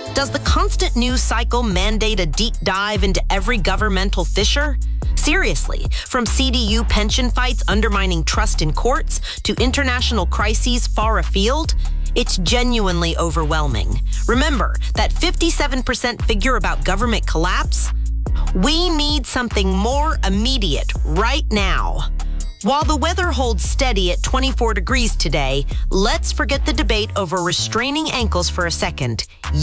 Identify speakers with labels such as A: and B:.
A: Does the constant news cycle mandate a deep dive into every governmental fissure? Seriously, from CDU pension fights undermining trust in courts to international crises far afield, it's genuinely overwhelming. Remember that 57% figure about government collapse? We need something more immediate right now. While the weather holds steady at 24 degrees today, let's forget the debate over restraining ankles for a second.